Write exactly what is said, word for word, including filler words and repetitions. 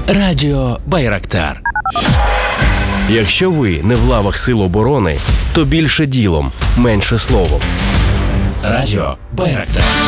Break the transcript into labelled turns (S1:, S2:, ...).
S1: Радіо Байрактар. Якщо ви не в лавах Сил оборони, то більше ділом, менше словом. Радіо Байрактар.